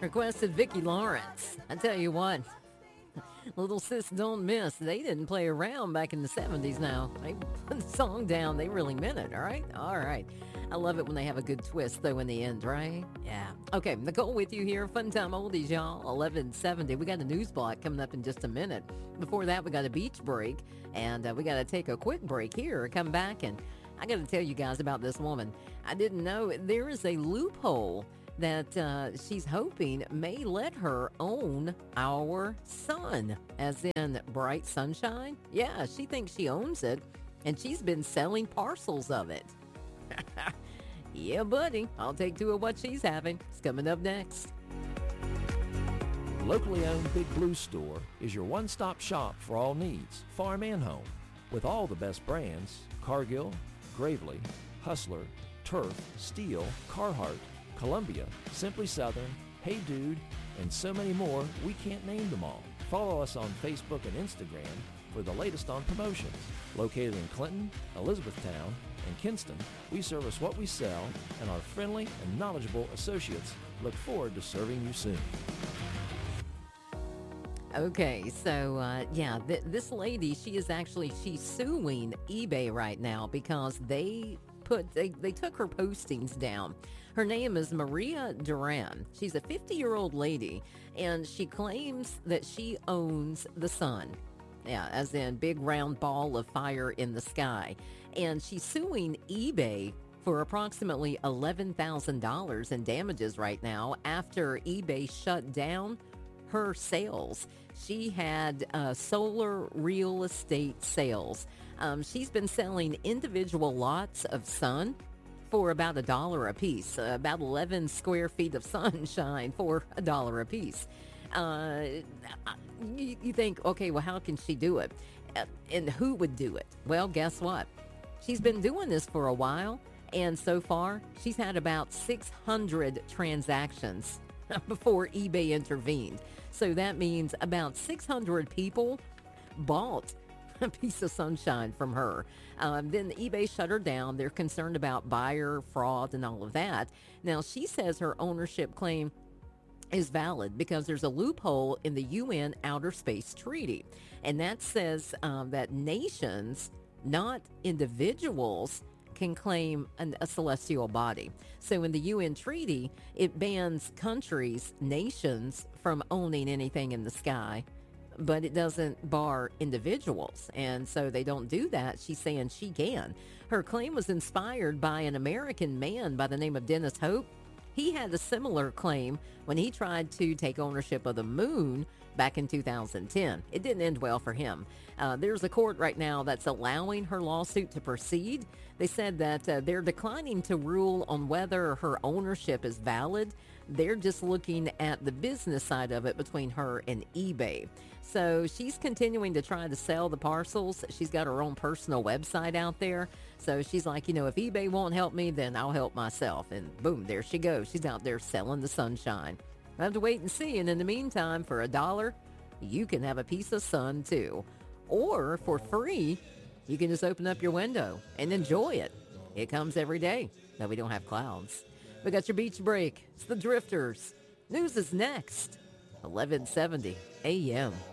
Requested Vicki Lawrence. I tell you what, Little Sis Don't Miss. They didn't play around back in the 70s now. They put the song down. They really meant it, all right? All right. I love it when they have a good twist, though, in the end, right? Yeah. Okay, Nicole with you here. Fun time oldies, y'all. 1170. We got a news block coming up in just a minute. Before that, we got a beach break, and we got to take a quick break here. Come back, and I got to tell you guys about this woman. I didn't know there is a loophole that she's hoping may let her own our sun, as in bright sunshine. Yeah, she thinks she owns it, and she's been selling parcels of it. Yeah, buddy. I'll take two of what she's having. It's coming up next. Locally owned Big Blue Store is your one-stop shop for all needs, farm and home. With all the best brands, Cargill, Gravely, Hustler, Turf, Steel, Carhartt, Columbia, Simply Southern, Hey Dude, and so many more, we can't name them all. Follow us on Facebook and Instagram for the latest on promotions. Located in Clinton, Elizabethtown, and Kinston, we service what we sell, and our friendly and knowledgeable associates look forward to serving you soon. Okay, so this lady, she's suing eBay right now because they took her postings down. Her name is Maria Duran. She's a 50-year-old lady, and she claims that she owns the sun. Yeah, as in big round ball of fire in the sky. And she's suing eBay for approximately $11,000 in damages right now after eBay shut down her sales. She had solar real estate sales. She's been selling individual lots of sun for about $1 a piece, about 11 square feet of sunshine for $1 a piece. You think, okay, well, how can she do it? And who would do it? Well, guess what? She's been doing this for a while, and so far, she's had about 600 transactions before eBay intervened. So that means about 600 people bought a piece of sunshine from her. Then eBay shut her down. They're concerned about buyer fraud and all of that. Now, she says her ownership claim is valid because there's a loophole in the UN Outer Space Treaty. And that says that nations, not individuals, can claim a celestial body. So in the UN treaty, it bans countries, nations, from owning anything in the sky, but it doesn't bar individuals. And so they don't do that. She's saying she can. Her claim was inspired by an American man by the name of Dennis Hope. He had a similar claim when he tried to take ownership of the moon back in 2010. It didn't end well for him. There's a court right now that's allowing her lawsuit to proceed. They said that they're declining to rule on whether her ownership is valid. They're just looking at the business side of it between her and eBay. So she's continuing to try to sell the parcels. She's got her own personal website out there. So she's like, if eBay won't help me, then I'll help myself. And boom, there she goes. She's out there selling the sunshine. I have to wait and see. And in the meantime, for $1, you can have a piece of sun too. Or for free, you can just open up your window and enjoy it. It comes every day, though we don't have clouds. We got your beach break. It's the Drifters. News is next. 1170 a.m.